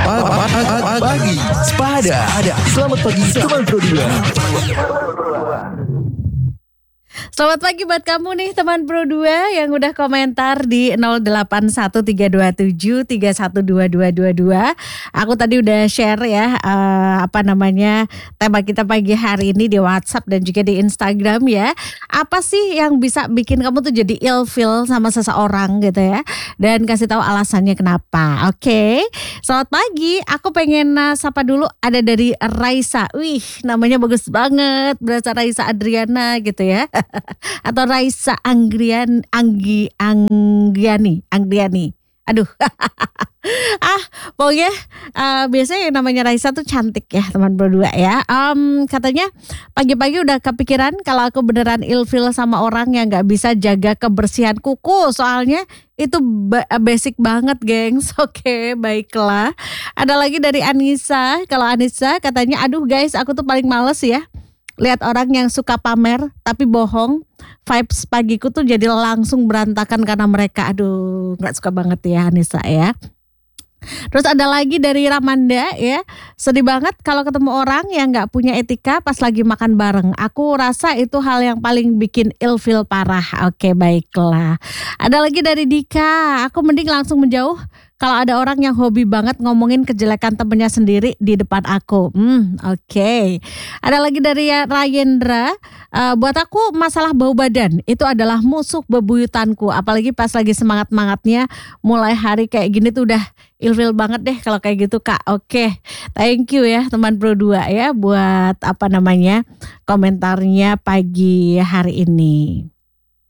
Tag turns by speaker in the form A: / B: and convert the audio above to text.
A: Pagi Sepada. Selamat pagi teman Pro 2.
B: Selamat pagi buat kamu nih teman Pro 2 yang udah komentar di 081327312222. Aku tadi udah share ya tema kita pagi hari ini di WhatsApp dan juga di Instagram ya. Apa sih yang bisa bikin kamu tuh jadi ilfeel sama seseorang gitu ya? Dan kasih tahu alasannya kenapa. Oke. Selamat pagi. Aku pengen sapa dulu ada dari Raisa. Wih, namanya bagus banget. Berasa Raisa Adriana gitu ya. Atau Raisa Anggiani. Aduh. Pokoknya biasanya yang namanya Raisa tuh cantik ya teman berdua ya. Katanya pagi-pagi udah kepikiran kalau aku beneran ilfeel sama orang yang gak bisa jaga kebersihan kuku. Soalnya itu basic banget gengs. Oke, baiklah. Ada lagi dari Anissa. Kalau Anissa katanya aduh guys aku tuh paling males ya lihat orang yang suka pamer tapi bohong. Vibes pagiku tuh jadi langsung berantakan karena mereka. Aduh, gak suka banget ya Anissa ya. Terus ada lagi dari Ramanda ya. Sedih banget kalau ketemu orang yang gak punya etika pas lagi makan bareng. Aku rasa itu hal yang paling bikin ilfeel parah. Oke, baiklah. Ada lagi dari Dika. Aku mending langsung menjauh kalau ada orang yang hobi banget ngomongin kejelekan temennya sendiri di depan aku. Oke. Ada lagi dari Rayendra. Buat aku masalah bau badan itu adalah musuh bebuyutanku. Apalagi pas lagi semangat-semangatnya mulai hari kayak gini tuh udah ilfeel banget deh kalau kayak gitu Kak. Oke. Thank you ya teman Pro 2 ya buat komentarnya pagi hari ini.